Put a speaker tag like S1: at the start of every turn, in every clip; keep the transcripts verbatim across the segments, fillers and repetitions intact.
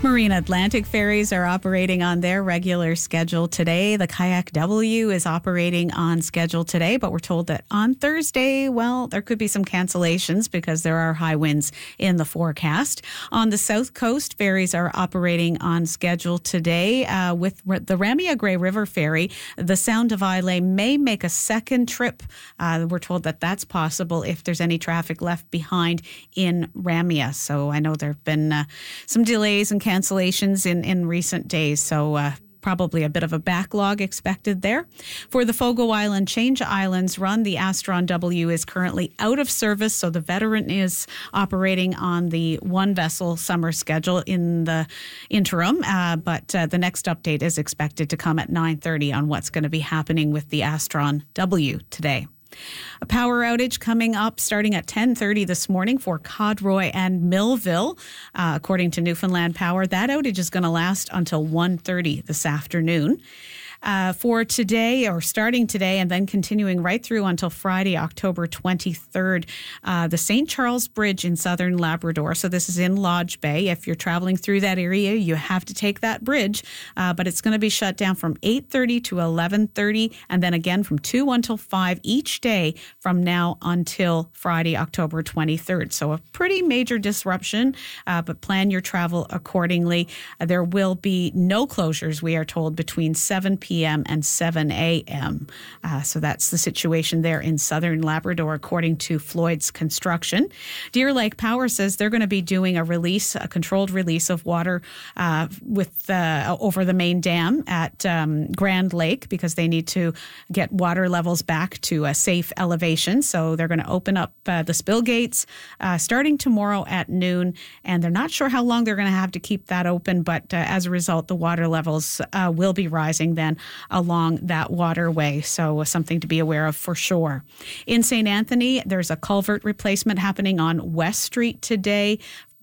S1: Marine Atlantic ferries are operating on their regular schedule today. The Kayak W is operating on schedule today, but we're told that on Thursday, well, there could be some cancellations because there are high winds in the forecast. On the South Coast, ferries are operating on schedule today. Uh, with the Ramia Grey River Ferry, the Sound of Islay may make a second trip. Uh, we're told that that's possible if there's any traffic left behind in Ramia. So I know there have been uh, some delays and cancellations in, in recent days, so uh, probably a bit of a backlog expected there. For the Fogo Island Change Islands run, the Astron W is currently out of service, so the Veteran is operating on the one-vessel summer schedule in the interim, uh, but uh, the next update is expected to come at nine thirty on what's going to be happening with the Astron W today. A power outage coming up starting at ten thirty this morning for Codroy and Millville. Uh, according to Newfoundland Power, that outage is going to last until one thirty this afternoon. Uh, for today, or starting today and then continuing right through until Friday, October twenty-third, uh, the Saint Charles Bridge in southern Labrador. So this is in Lodge Bay. If you're traveling through that area, you have to take that bridge, uh, but it's going to be shut down from eight thirty to eleven thirty and then again from two until five each day from now until Friday, October twenty-third. So a pretty major disruption, uh, but plan your travel accordingly. Uh, there will be no closures, we are told, between seven p.m. and seven a.m. Uh, so that's the situation there in southern Labrador, according to Floyd's Construction. Deer Lake Power says they're going to be doing a release, a controlled release of water uh, with uh, over the main dam at um, Grand Lake because they need to get water levels back to a safe elevation. So they're going to open up uh, the spill gates uh, starting tomorrow at noon, and they're not sure how long they're going to have to keep that open, but uh, as a result, the water levels uh, will be rising then along that waterway. So something to be aware of for sure. In Saint Anthony, there's a culvert replacement happening on West Street today.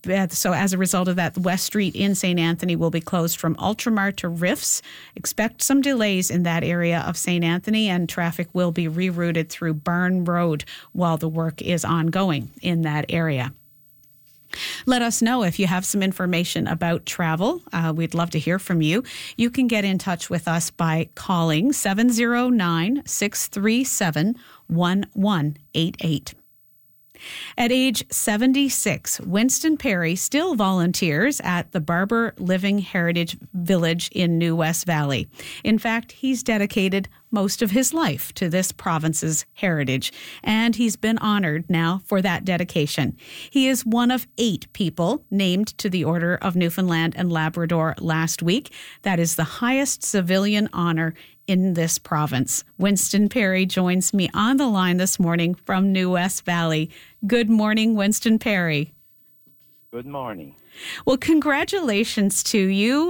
S1: So as a result of that, West Street in Saint Anthony will be closed from Ultramar to Riffs. Expect some delays in that area of Saint Anthony, and traffic will be rerouted through Burn Road while the work is ongoing in that area. Let us know if you have some information about travel. Uh, we'd love to hear from you. You can get in touch with us by calling seven oh nine, six three seven, one one eight eight. At age seventy-six, Winston Perry still volunteers at the Barber Living Heritage Village in New West Valley. In fact, he's dedicated most of his life to this province's heritage, and he's been honored now for that dedication. He is one of eight people named to the Order of Newfoundland and Labrador last week. That is the highest civilian honor in this province. Winston Perry joins me on the line this morning from New West Valley. Good morning, Winston Perry.
S2: Good morning.
S1: Well, congratulations to you.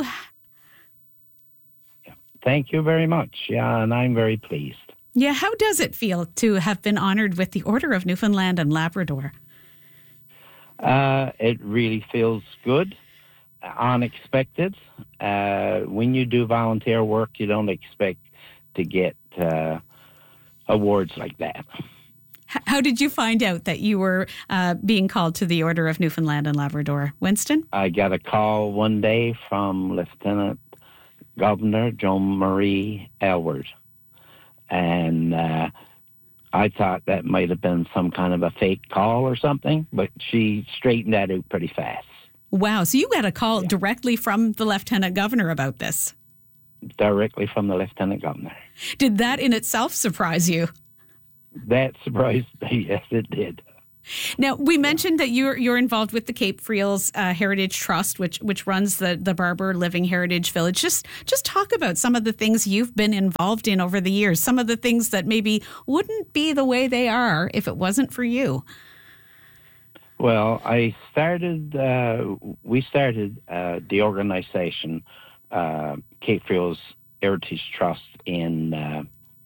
S2: Thank you very much. Yeah, and I'm very pleased.
S1: Yeah, how does it feel to have been honored with the Order of Newfoundland and Labrador?
S2: Uh, it really feels good, unexpected. Uh, when you do volunteer work, you don't expect to get uh, awards like that.
S1: How did you find out that you were uh, being called to the Order of Newfoundland and Labrador, Winston?
S2: I got a call one day from Lieutenant Governor Joan Marie Aylward, and uh, I thought that might have been some kind of a fake call or something, but she straightened that out pretty fast.
S1: Wow, so you got a call
S2: Yeah.
S1: directly from the Lieutenant Governor about this?
S2: Directly from the Lieutenant Governor.
S1: Did that in itself surprise you?
S2: That surprised me, yes, it did.
S1: Now, we mentioned that you're you're involved with the Cape Friels uh, Heritage Trust, which which runs the, the Barber Living Heritage Village. Just just talk about some of the things you've been involved in over the years, some of the things that maybe wouldn't be the way they are if it wasn't for you.
S2: Well, I started, uh, we started uh, the organization, uh, Cape Friels Heritage Trust, in uh,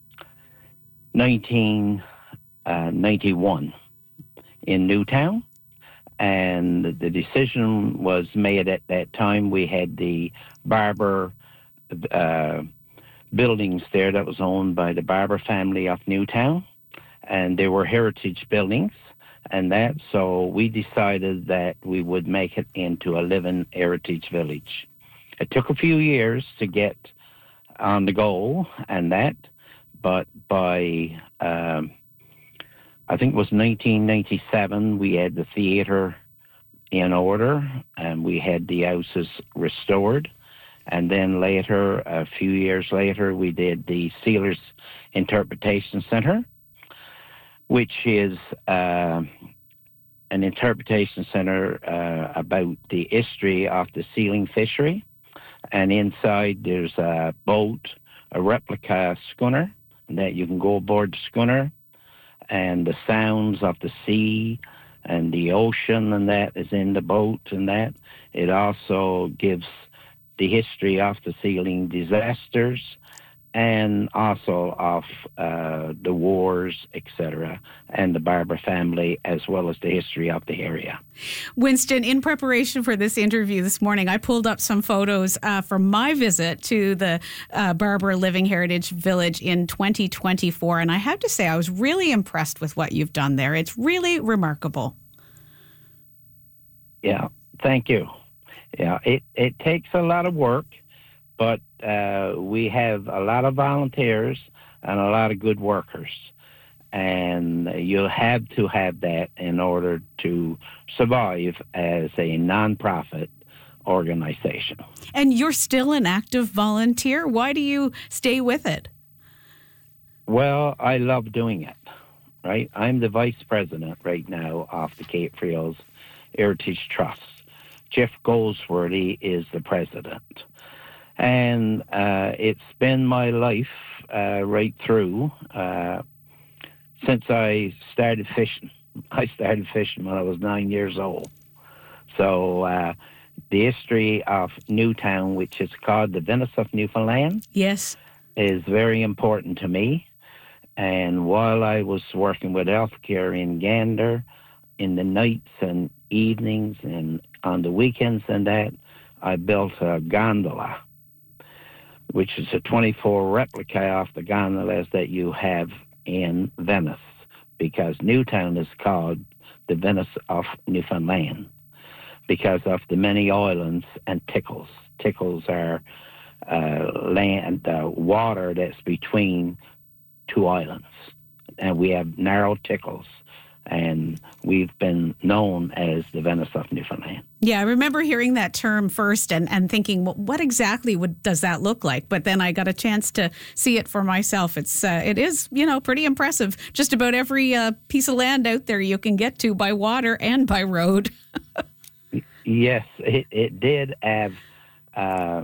S2: nineteen ninety-one in Newtown. And the decision was made at that time. We had the Barber uh, buildings there that was owned by the Barber family of Newtown, and they were heritage buildings. and that. So we decided that we would make it into a living heritage village. It took a few years to get on the goal and that, but by, um, I think it was nineteen ninety-seven, we had the theater in order and we had the houses restored. And then later, a few years later, we did the Sealers Interpretation Center, which is uh, an interpretation center uh, about the history of the sealing fishery. And inside there's a boat, a replica schooner, that you can go aboard the schooner, and the sounds of the sea and the ocean and that is in the boat and that. It also gives the history of the sealing disasters and also of uh, the wars, et cetera, and the Barber family, as well as the history of the area.
S1: Winston, in preparation for this interview this morning, I pulled up some photos uh, from my visit to the uh, Barber Living Heritage Village in twenty twenty-four, and I have to say I was really impressed with what you've done there. It's really remarkable.
S2: Yeah, thank you. Yeah, it, it takes a lot of work, but uh, we have a lot of volunteers and a lot of good workers. And you have to have that in order to survive as a nonprofit organization.
S1: And you're still an active volunteer. Why do you stay with it?
S2: Well, I love doing it, right? I'm the vice president right now of the Cape Friels Heritage Trust. Jeff Goldsworthy is the president. And uh, it's been my life uh, right through uh, since I started fishing. I started fishing when I was nine years old. So uh, the history of Newtown, which is called the Venice of Newfoundland,
S1: yes,
S2: is very important to me. And while I was working with healthcare in Gander, in the nights and evenings and on the weekends and that, I built a gondola, which is a twenty-four replica of the gondolas that you have in Venice, because Newtown is called the Venice of Newfoundland because of the many islands and tickles. Tickles are uh, land, uh, water that's between two islands, and we have narrow tickles. And we've been known as the Venice of Newfoundland.
S1: Yeah, I remember hearing that term first and, and thinking, well, what exactly would, does that look like? But then I got a chance to see it for myself. It's uh, it is, you know, pretty impressive. Just about every uh, piece of land out there you can get to by water and by road.
S2: Yes, it, it did have uh,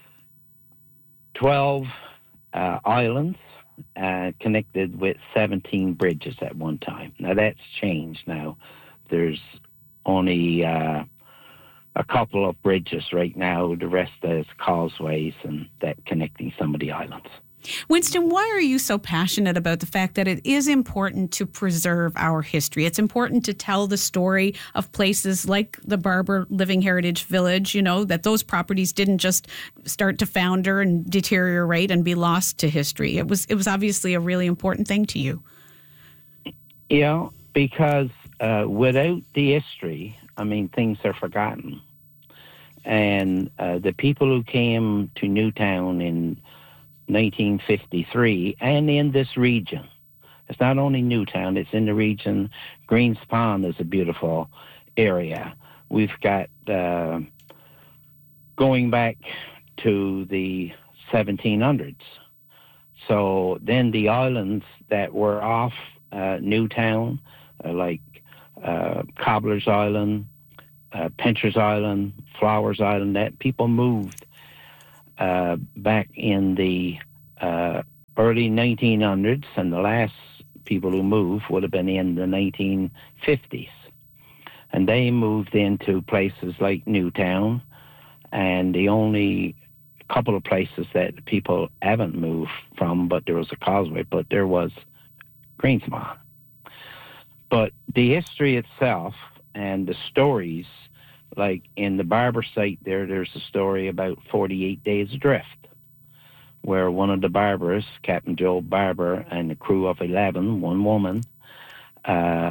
S2: twelve uh, islands. Uh, connected with seventeen bridges at one time. Now that's changed now. There's only uh, a couple of bridges right now. The rest is causeways and that connecting some of the islands.
S1: Winston, why are you so passionate about the fact that it is important to preserve our history? It's important to tell the story of places like the Barber Living Heritage Village, you know, that those properties didn't just start to founder and deteriorate and be lost to history. It was it was obviously a really important thing to you.
S2: Yeah, because uh, without the history, I mean, things are forgotten. And uh, the people who came to Newtown in nineteen fifty-three, and in this region. It's not only Newtown, it's in the region. Greens Pond is a beautiful area. We've got, uh, going back to the seventeen hundreds. So then the islands that were off uh, Newtown, uh, like uh, Cobbler's Island, uh, Pincher's Island, Flowers Island, that people moved Uh, back in the uh, early nineteen hundreds, and the last people who moved would have been in the nineteen fifties. And they moved into places like Newtown, and the only couple of places that people haven't moved from, but there was a causeway, but there was Greens Pond. But the history itself and the stories, like in the Barber site there, there's a story about forty-eight Days Adrift, where one of the barbers, Captain Joe Barber, and a crew of eleven, one woman, uh,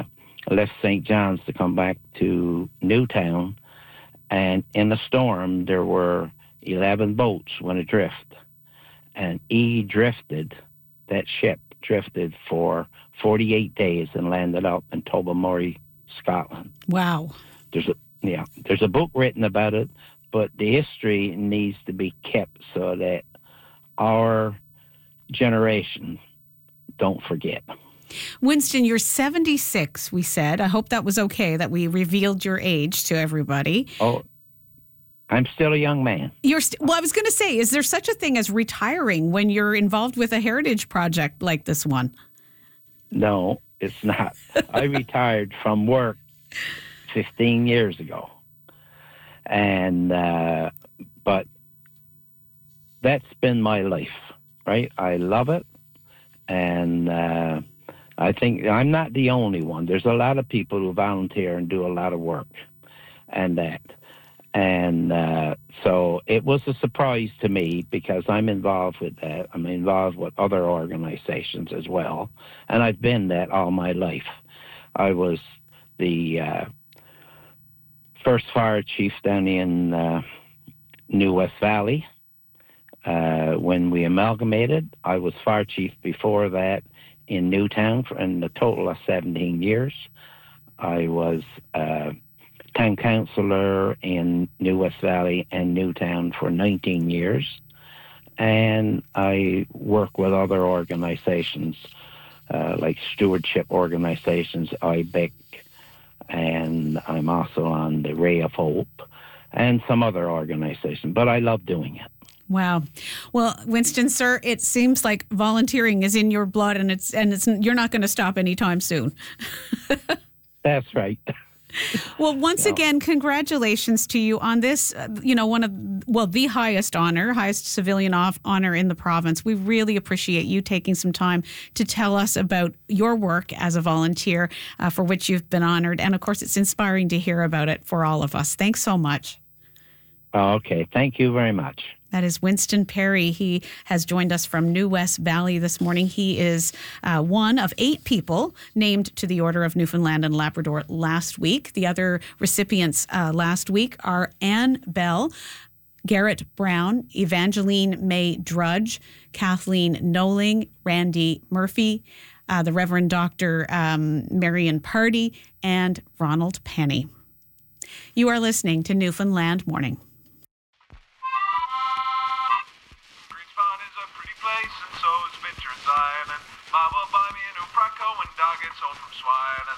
S2: left Saint John's to come back to Newtown, and in a storm there were eleven boats went adrift, and he drifted, that ship drifted for forty-eight days and landed up in Tobermory, Scotland.
S1: Wow.
S2: There's a yeah, there's a book written about it, but the history needs to be kept so that our generation don't forget.
S1: Winston, you're seventy-six, we said. I hope that was okay that we revealed your age to everybody.
S2: Oh, I'm still a young man.
S1: You're st- well, I was going to say, is there such a thing as retiring when you're involved with a heritage project like this one?
S2: No, it's not. I retired from work fifteen years ago. And, uh, but that's been my life, right? I love it. And uh, I think I'm not the only one. There's a lot of people who volunteer and do a lot of work and that. And uh, so it was a surprise to me because I'm involved with that. I'm involved with other organizations as well. And I've been that all my life. I was the uh, first fire chief down in uh, New West Valley. Uh, when we amalgamated, I was fire chief before that in Newtown for in a total of seventeen years. I was uh, town councillor in New West Valley and Newtown for nineteen years. And I work with other organizations uh, like stewardship organizations, I B I C, and I'm also on the Ray of Hope and some other organizations. But I love doing it.
S1: Wow. Well, Winston, sir, it seems like volunteering is in your blood, and it's and it's you're not going to stop anytime soon.
S2: That's right.
S1: Well, once
S2: Yeah.
S1: again, congratulations to you on this, uh, you know, one of, well, the highest honor, highest civilian off honor in the province. We really appreciate you taking some time to tell us about your work as a volunteer uh, for which you've been honored. And of course, it's inspiring to hear about it for all of us. Thanks so much.
S2: Okay. Thank you very much.
S1: That is Winston Perry. He has joined us from New West Valley this morning. He is uh, one of eight people named to the Order of Newfoundland and Labrador last week. The other recipients uh, last week are Anne Bell, Garrett Brown, Evangeline May Drudge, Kathleen Noling, Randy Murphy, uh, the Reverend Doctor Um, Marion Pardy, and Ronald Penny. You are listening to Newfoundland Morning.